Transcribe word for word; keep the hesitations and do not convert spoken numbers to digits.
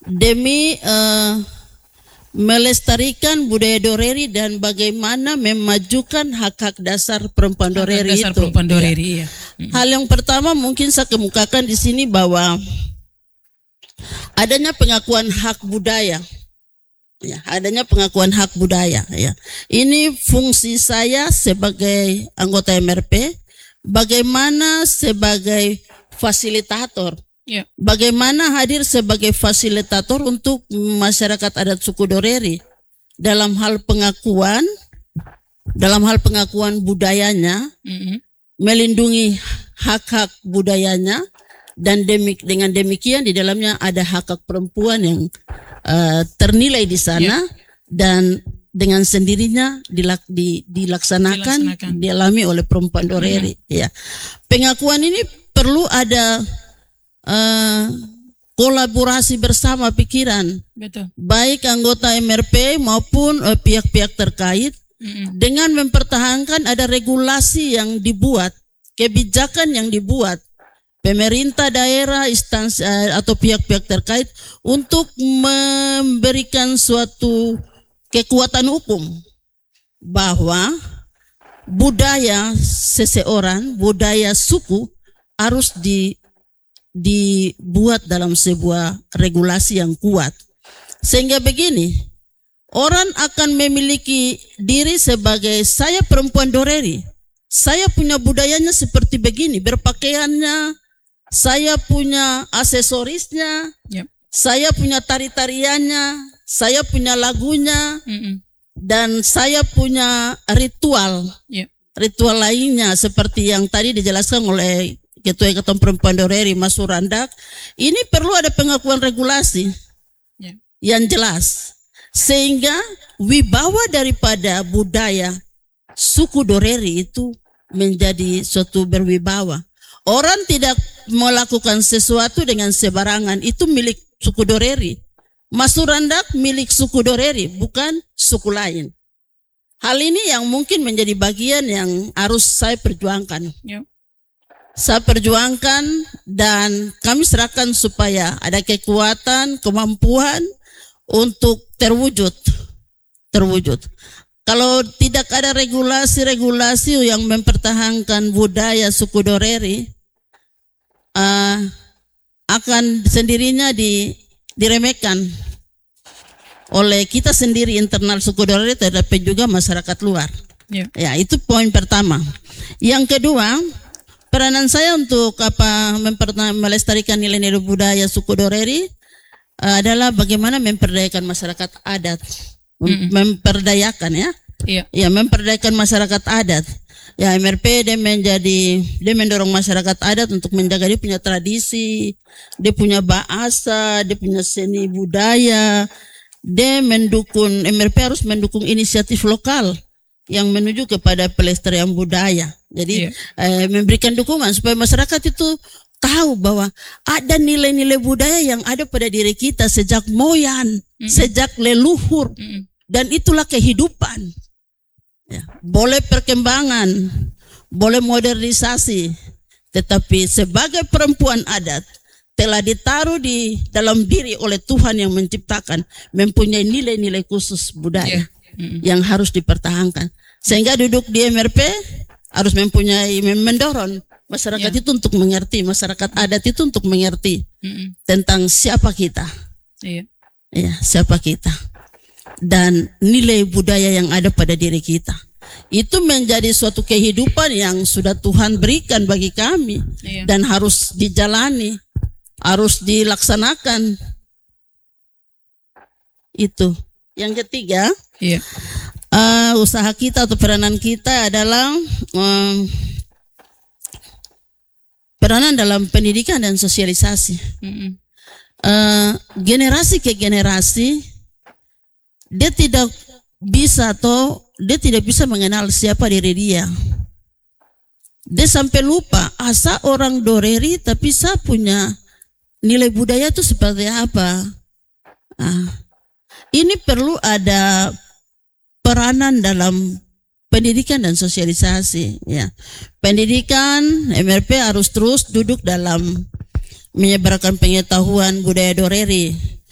demi uh, melestarikan budaya Doreri dan bagaimana memajukan hak-hak dasar perempuan Doreri hak dasar itu. Perempuan Doreri, ya. Ya. Hal yang pertama mungkin saya kemukakan di sini bahwa adanya pengakuan hak budaya. Ya, adanya pengakuan hak budaya. Ya. Ini fungsi saya sebagai anggota M R P, bagaimana sebagai fasilitator. Ya. Bagaimana hadir sebagai fasilitator untuk masyarakat adat suku Doreri dalam hal pengakuan, dalam hal pengakuan budayanya, mm-hmm. melindungi hak-hak budayanya, dan demik, dengan demikian di dalamnya ada hak-hak perempuan yang uh, ternilai di sana, yeah. dan dengan sendirinya dilak, di, dilaksanakan, dilaksanakan, dialami oleh perempuan Doreri. Mm-hmm. Ya, pengakuan ini perlu ada Uh, kolaborasi bersama pikiran. Betul. Baik anggota M R P maupun uh, pihak-pihak terkait, mm-hmm. dengan mempertahankan ada regulasi yang dibuat, kebijakan yang dibuat pemerintah daerah, instansi uh, atau pihak-pihak terkait untuk memberikan suatu kekuatan hukum bahwa budaya seseorang, budaya suku harus di dibuat dalam sebuah regulasi yang kuat. Sehingga begini, orang akan memiliki diri sebagai saya perempuan Doreri, saya punya budayanya seperti begini, berpakaiannya, saya punya aksesorisnya, yep. saya punya tari-tariannya, saya punya lagunya, mm-mm. dan saya punya ritual, yep. ritual lainnya seperti yang tadi dijelaskan oleh Ketua Ikatan Perempuan Doreri Mas Surandak. Ini perlu ada pengakuan regulasi yeah. yang jelas, sehingga wibawa daripada budaya suku Doreri itu menjadi suatu berwibawa. Orang tidak melakukan sesuatu dengan sembarangan, itu milik suku Doreri. Mas Surandak milik suku Doreri, bukan suku lain. Hal ini yang mungkin menjadi bagian yang harus saya perjuangkan. Yeah. Saya perjuangkan dan kami serahkan supaya ada kekuatan, kemampuan untuk terwujud. Terwujud. Kalau tidak ada regulasi-regulasi yang mempertahankan budaya suku Doreri, uh, akan sendirinya di, diremehkan oleh kita sendiri internal suku Doreri, tetapi juga masyarakat luar. Yeah. Ya, itu poin pertama. Yang kedua, peranan saya untuk apa melestarikan nilai-nilai budaya suku Doreri uh, adalah bagaimana memperdayakan masyarakat adat, mm-hmm. memperdayakan ya, yeah. ya memperdayakan masyarakat adat. Ya M R P dia menjadi dia mendorong masyarakat adat untuk menjaga dia punya tradisi, dia punya bahasa, dia punya seni budaya. Dia mendukung M R P harus mendukung inisiatif lokal yang menuju kepada pelestarian budaya. Jadi yeah. eh, memberikan dukungan supaya masyarakat itu tahu bahwa ada nilai-nilai budaya yang ada pada diri kita sejak moyan, mm-hmm. sejak leluhur, mm-hmm. dan itulah kehidupan. Ya. Boleh perkembangan, boleh modernisasi, tetapi sebagai perempuan adat telah ditaruh di dalam diri oleh Tuhan yang menciptakan, mempunyai nilai-nilai khusus budaya. Yeah. Mm-hmm. yang harus dipertahankan, sehingga duduk di M R P harus mempunyai mendorong masyarakat yeah. itu untuk mengerti, masyarakat adat itu untuk mengerti mm-hmm. tentang siapa kita, yeah. ya siapa kita dan nilai budaya yang ada pada diri kita. Itu menjadi suatu kehidupan yang sudah Tuhan berikan bagi kami yeah. dan harus dijalani, harus dilaksanakan. Itu. Yang ketiga, yeah. uh, usaha kita atau peranan kita adalah um, peranan dalam pendidikan dan sosialisasi. Mm-hmm. uh, generasi ke generasi, dia tidak bisa atau dia tidak bisa mengenal siapa diri dia. Dia sampai lupa asa orang Doreri, tapi saya punya nilai budaya itu seperti apa. Ah. Ini perlu ada peranan dalam pendidikan dan sosialisasi. Ya. Pendidikan M R P harus terus duduk dalam menyebarkan pengetahuan budaya Doreri